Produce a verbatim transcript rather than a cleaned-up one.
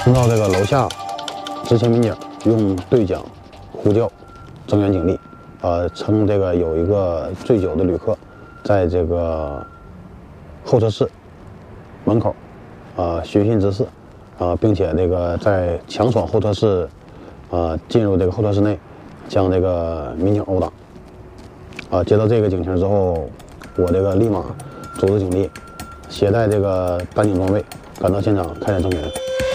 听到这个楼下执勤民警用对讲呼叫增援警力，呃，称这个有一个醉酒的旅客在这个候车室门口，呃，寻衅滋事，啊、呃，并且这个在强闯候车室，呃，进入这个候车室内，将这个民警殴打。啊、呃，接到这个警情之后，我这个立马组织警力，携带这个单警装备赶到现场开展增援。